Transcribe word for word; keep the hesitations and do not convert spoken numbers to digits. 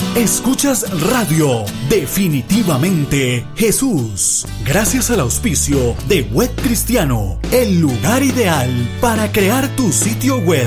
Escuchas Radio Definitivamente Jesús. Gracias al auspicio de Web Cristiano, el lugar ideal para crear tu sitio web.